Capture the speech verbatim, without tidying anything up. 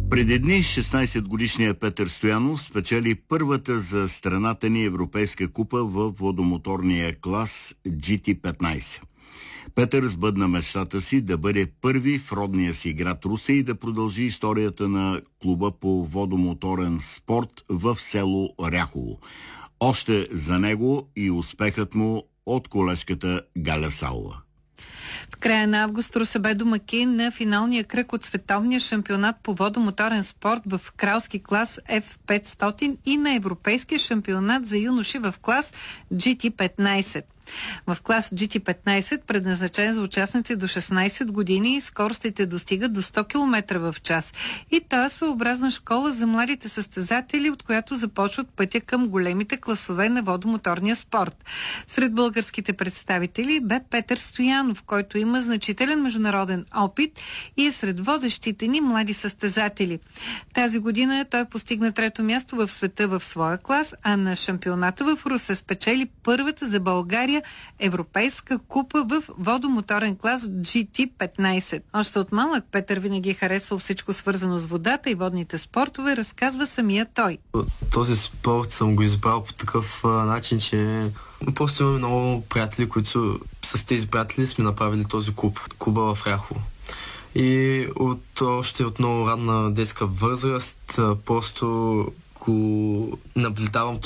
Преди дни шестнайсетгодишният Петър Стоянов спечели първата за страната ни европейска купа в водомоторния клас джи ти петнайсет. Петър сбъдна мечтата си да бъде първи в родния си град Русе и да продължи историята на клуба по водомоторен спорт в село Ряхово. Още за него и успехът му от колежката Галя Савова. В края на август Русе бе домакин на финалния кръг от световния шампионат по водомоторен спорт в кралски клас еф петстотин и на европейския шампионат за юноши в клас джи ти петнайсет. В клас джи ти петнайсет, предназначен за участници до шестнайсет години, скоростите достигат до сто километра в час. И то е своеобразна школа за младите състезатели, от която започват пътя към големите класове на водомоторния спорт. Сред българските представители бе Петър Стоянов, който има значителен международен опит и е сред водещите ни млади състезатели. Тази година той постигна трето място в света в своя клас, а на шампионата в Русе спечели първата за България европейска купа в водомоторен клас джи ти петнайсет. Още от малък Петър винаги е харесвал всичко свързано с водата и водните спортове, разказва самия той. Този спорт съм го избрал по такъв а, начин, че просто имаме много приятели, които с тези приятели сме направили този клуб, клуба в Ряхово. И от, още от много ранна детска възраст просто го наблюдавам